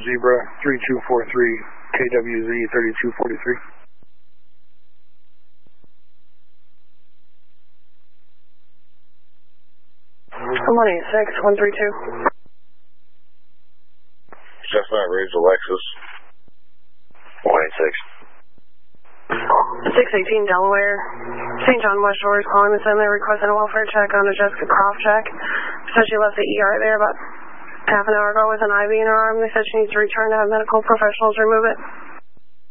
Zebra 3243, KWZ 3243. I'm on 86132. Chestnut Ridge, Alexis. 186. 618 Delaware. St. John West Shore is calling this in. They requested a welfare check on a Jessica Croft check. Said she left the ER there about half an hour ago with an IV in her arm. They said she needs to return to have medical professionals remove it.